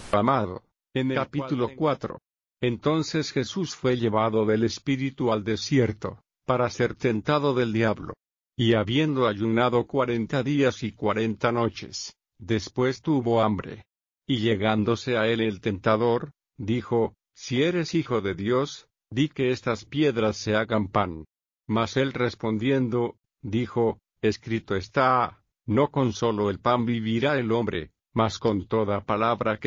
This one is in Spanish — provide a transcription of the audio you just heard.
amado. En el capítulo 4. Entonces Jesús fue llevado del Espíritu al desierto, para ser tentado del diablo. Y habiendo ayunado 40 días y 40 noches, después tuvo hambre. Y llegándose a él el tentador, dijo: Si eres hijo de Dios, di que estas piedras se hagan pan. Mas él respondiendo, dijo: Escrito está, no con solo el pan vivirá el hombre, mas con toda palabra que